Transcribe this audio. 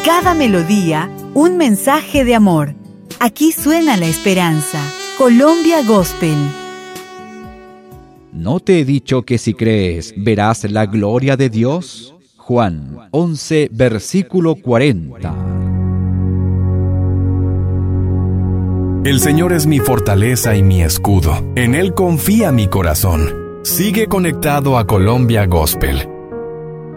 Cada melodía, un mensaje de amor. Aquí suena la esperanza. Colombia Gospel. ¿No te he dicho que si crees, verás la gloria de Dios? Juan 11, versículo 40. El Señor es mi fortaleza y mi escudo. En Él confía mi corazón. Sigue conectado a Colombia Gospel